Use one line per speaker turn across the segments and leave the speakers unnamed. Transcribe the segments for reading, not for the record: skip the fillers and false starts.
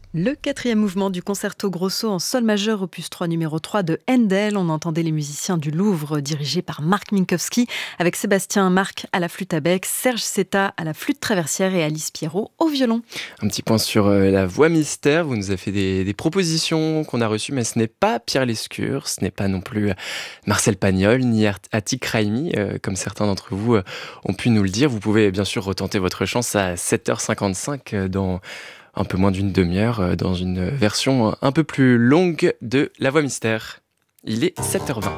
Le quatrième mouvement du concerto grosso en sol majeur opus 3 numéro 3 de Handel. On entendait les musiciens du Louvre dirigés par Marc Minkowski avec Sébastien Marc à la flûte à bec, Serge Setta à la flûte traversière et Alice Pierrot au violon.
Un petit point sur la voix mystère. Vous nous avez fait des propositions qu'on a reçues, mais ce n'est pas Pierre Lescure, ce n'est pas non plus Marcel Pagnol, ni Atik Raimi, comme certains d'entre vous ont pu nous le dire. Vous pouvez bien sûr retenter votre chance à 7h55 dans un peu moins d'une demi-heure, dans une version un peu plus longue de La Voix Mystère. Il est 7h20.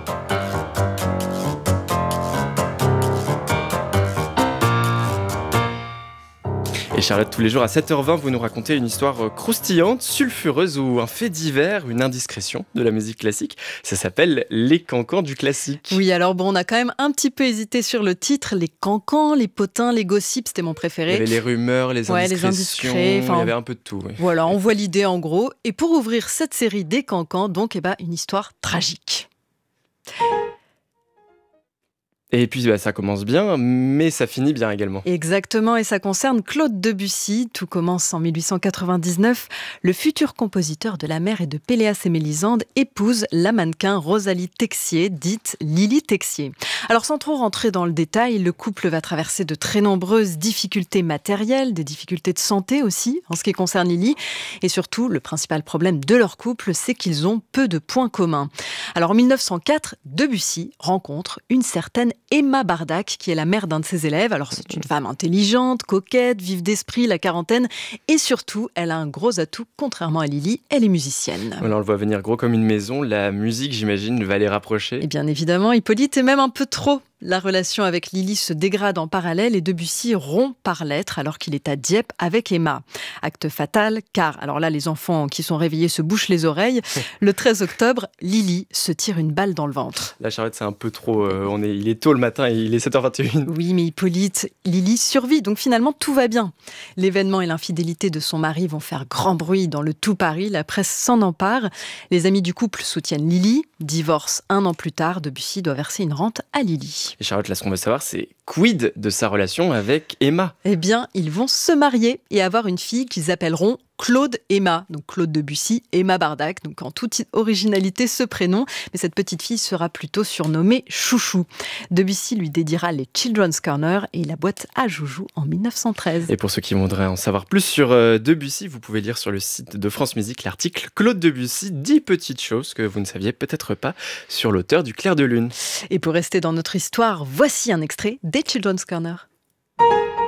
Et Charlotte, tous les jours à 7h20, vous nous racontez une histoire croustillante, sulfureuse ou un fait divers, une indiscrétion de la musique classique. Ça s'appelle Les Cancans du classique.
Oui, alors bon, on a quand même un petit peu hésité sur le titre. Les cancans, les potins, les gossips, c'était mon préféré.
Il y avait les rumeurs, les indiscrétions, il y avait un peu de tout. Oui.
Voilà, on voit l'idée en gros. Et pour ouvrir cette série des cancans, donc une histoire tragique.
Et puis ça commence bien, mais ça finit bien également.
Exactement, et ça concerne Claude Debussy. Tout commence en 1899. Le futur compositeur de La Mer et de Péléas et Mélisande épouse la mannequin Rosalie Texier, dite Lily Texier. Alors sans trop rentrer dans le détail, le couple va traverser de très nombreuses difficultés matérielles, des difficultés de santé aussi, en ce qui concerne Lily. Et surtout, le principal problème de leur couple, c'est qu'ils ont peu de points communs. Alors en 1904, Debussy rencontre une certaine Emma Bardac, qui est la mère d'un de ses élèves. Alors c'est une femme intelligente, coquette, vive d'esprit, la quarantaine, et surtout, elle a un gros atout, contrairement à Lily, elle est musicienne.
Alors on le voit venir gros comme une maison, la musique, j'imagine, va les rapprocher.
Et bien évidemment, Hippolyte est même un peu trop. La relation avec Lily se dégrade en parallèle et Debussy rompt par lettres alors qu'il est à Dieppe avec Emma. Acte fatal, car, alors là, les enfants qui sont réveillés se bouchent les oreilles. Le 13 octobre, Lily se tire une balle dans le ventre.
La Charlotte, c'est un peu trop. Il est tôt le matin, il est 7h21.
Oui, mais Hippolyte, Lily survit, donc finalement tout va bien. L'événement et l'infidélité de son mari vont faire grand bruit dans le tout Paris. La presse s'en empare. Les amis du couple soutiennent Lily. Divorce 1 an plus tard, Debussy doit verser une rente à Lily.
Et Charlotte, là, ce qu'on veut savoir, c'est quid de sa relation avec Emma ?
Eh bien, ils vont se marier et avoir une fille qu'ils appelleront Claude Emma. Donc Claude Debussy, Emma Bardac. Donc en toute originalité ce prénom. Mais cette petite fille sera plutôt surnommée Chouchou. Debussy lui dédiera les Children's Corner et la boîte à joujoux en 1913.
Et pour ceux qui voudraient en savoir plus sur Debussy, vous pouvez lire sur le site de France Musique l'article Claude Debussy, 10 petites choses que vous ne saviez peut-être pas sur l'auteur du Clair de Lune.
Et pour rester dans notre histoire, voici un extrait des Children's Corner.